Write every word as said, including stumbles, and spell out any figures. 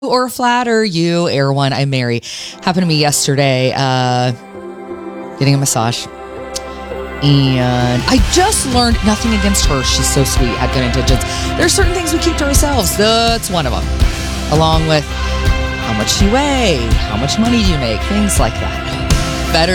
or flatter you, Air One. I'm Mary. Happened to me yesterday, uh, getting a massage. And I just learned, nothing against her. She's so sweet, had good intentions. There's certain things we keep to ourselves. That's one of them. Along with how much do you weigh? How much money do you make? Things like that.